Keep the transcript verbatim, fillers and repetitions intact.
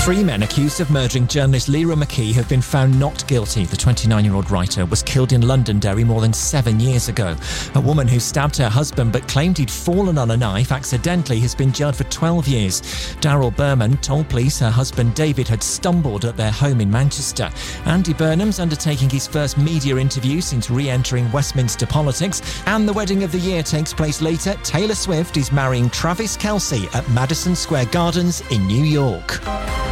Three men accused of murdering journalist Lyra McKee have been found not guilty. The twenty-nine-year-old writer was killed in Londonderry more than seven years ago. A woman who stabbed her husband but claimed he'd fallen on a knife accidentally has been jailed for twelve years. Daryl Berman told police her husband David had stumbled at their home in Manchester. Andy Burnham's undertaking his first media interview since re-entering Westminster politics. And the wedding of the year takes place later. Taylor Swift is marrying Travis Kelce at Madison Square Gardens in New York.